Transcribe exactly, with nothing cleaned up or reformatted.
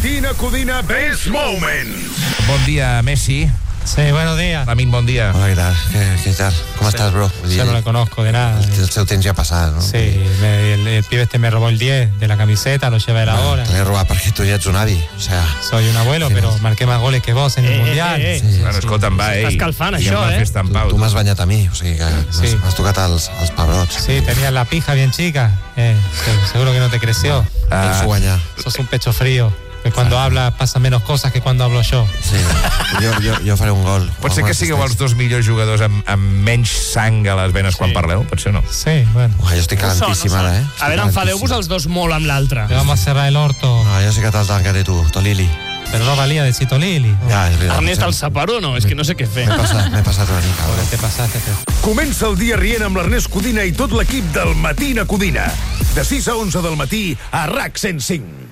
Matina Codina Best Moments. Bon dia, Messi. Sí, buenos días. Lamin, bon dia. Hola, ¿qué tal? ¿Qué, qué tal? ¿Cómo sí. estás, bro? Yo no le conozco de nada. El, el seu temps ja ha passat, no? Sí, me, el, el pibe este me robó el diez de la camiseta, lo lleva de la hora. Te l'he robat perquè tu ja ets un avi, o sea... Soy un abuelo, pero no. marqué más goles que vos en el eh, Mundial. Eh, eh, sí, bueno, escolta'm, va, ei. Estàs calfant, això, eh? Tu, tu m'has banyat a mi, o sigui que sí. m'has tocat els, els pebrots. Sí, tenías la pija bien chica. Eh, seguro que no te creció. Ah, el guanyar. Sos un pecho frío. Que cuando habla pasan menos cosas que cuando hablo yo. Sí, jo, jo, jo faré un gol. Pot ser que sigueu els dos millors jugadors amb, amb menys sang a les venes sí. quan parleu? Pot ser o no? Sí, bueno. Uah, jo estic calentíssim no ara, eh? A veure, enfadeu-vos els dos molt amb l'altre. Te vamos a cerrar el orto. No, jo sé que te'l tancaré tu, Tolili. Pero no valía de Cito Lili. Ja, és veritat. Ernest, el separó no? És que no sé què fer. M'he passat, m'he passat una mica. Ahora te pasaste. Te... Comença el dia rient amb l'Ernest Codina i tot l'equip del Matina Codina. De sis a onze del matí a RAC cent cinc.